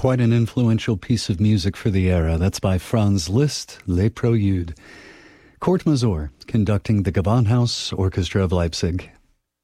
Quite an influential piece of music for the era. That's by Franz Liszt, Les Préludes. Kurt Masur, conducting the Gewandhaus Orchestra of Leipzig.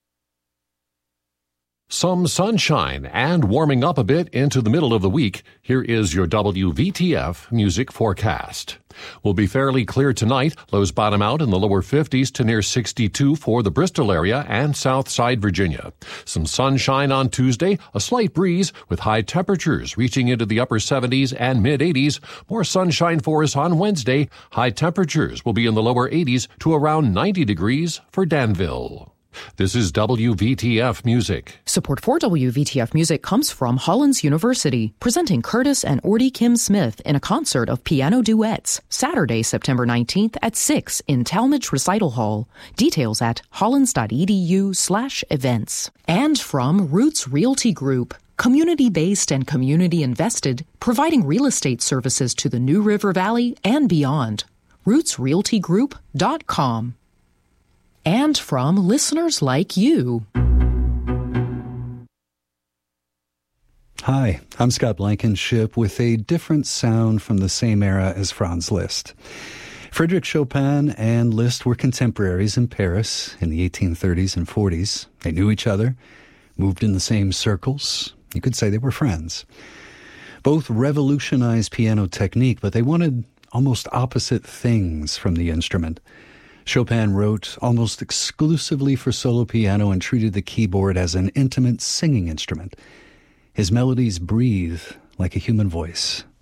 Some sunshine and warming up a bit into the middle of the week. Here is your WVTF music forecast. Will be fairly clear tonight. Lows bottom out in the lower 50s to near 62 for the Bristol area and Southside Virginia. Some sunshine on Tuesday, a slight breeze with high temperatures reaching into the upper 70s and mid-80s. More sunshine for us on Wednesday. High temperatures will be in the lower 80s to around 90 degrees for Danville. This is WVTF Music. Support for WVTF Music comes from Hollins University, presenting Curtis and Ordy Kim Smith in a concert of piano duets, Saturday, September 19th at 6 in Talmadge Recital Hall. Details at hollins.edu/events. And from Roots Realty Group, community-based and community-invested, providing real estate services to the New River Valley and beyond. rootsrealtygroup.com. And from listeners like you. Hi, I'm Scott Blankenship with a different sound from the same era as Franz Liszt. Frédéric Chopin and Liszt were contemporaries in Paris in the 1830s and 40s. They knew each other, moved in the same circles. You could say they were friends. Both revolutionized piano technique, but they wanted almost opposite things from the instrument. Chopin wrote almost exclusively for solo piano and treated the keyboard as an intimate singing instrument. His melodies breathe like a human voice.